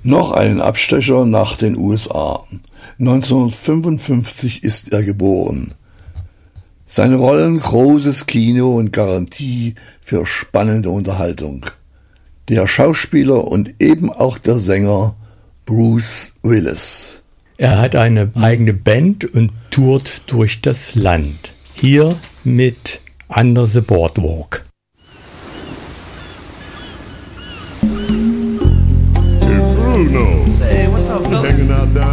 Noch einen Abstecher nach den USA. 1955 ist er geboren. Seine Rollen großes Kino und Garantie für spannende Unterhaltung. Der Schauspieler und eben auch der Sänger Bruce Willis. Er hat eine eigene Band und tourt durch das Land. Hier mit Under the Boardwalk. Hey Bruno. Say, what's up, fellas? Hanging out down